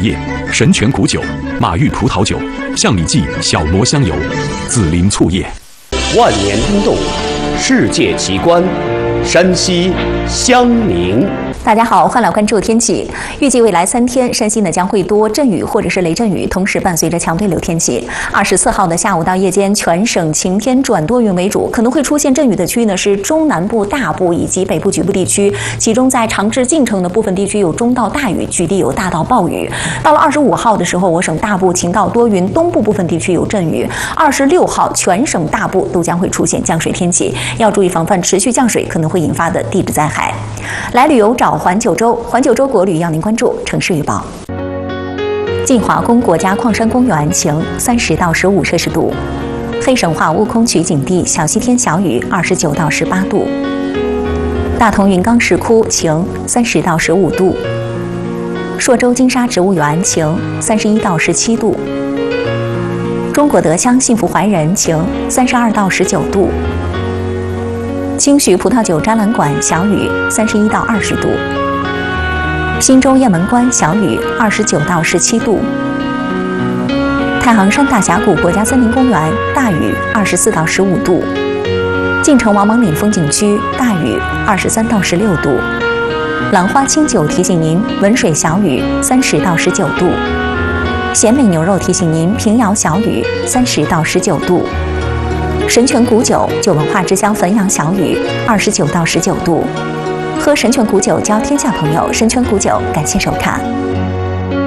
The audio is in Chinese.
业、神泉谷酒、马玉葡萄酒、象里记小磨香油、紫林醋液。 万年冰冻，世界奇观，山西襄宁。 大家好，欢迎来关注天气。预计未来3天，山西呢将会多阵雨或者是雷阵雨，同时伴随着强对流天气。24号的下午到夜间，全省晴天转多云为主，可能会出现阵雨的区域呢是中南部大部以及北部局部地区，其中在长治、晋城的部分地区有中到大雨，局地有大到暴雨。到了25号的时候，我省大部晴到多云，东部部分地区有阵雨。26号，全省大部都将会出现降水天气，要注意防范持续降水可能会引发的地质灾害。来旅游找环九州，环九州国旅要您关注城市预报。晋华宫国家矿山公园晴，30到15摄氏度；黑神话悟空取景地小西天小雨，29到18度；大同云冈石窟晴，30到15度；朔州金沙植物园晴，31到17度；中国德乡幸福怀仁晴，32到19度；清徐葡萄酒展览馆小雨，31到20度；忻州雁门关小雨，29到17度；太行山大峡谷国家森林公园大雨，24到15度；晋城王莽岭风景区大雨，23到16度；兰花清酒提醒您文水小雨，30到19度；咸美牛肉提醒您平遥小雨，30到19度；神泉谷酒酒文化之乡汾阳小雨，29到19度。喝神泉谷酒交天下朋友，神泉谷酒感谢收看。